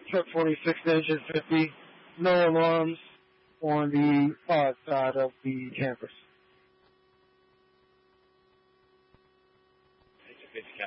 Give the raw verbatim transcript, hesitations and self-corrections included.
Truck forty-six engine fifty, no alarms on the pod side of the campers. Engine fifty,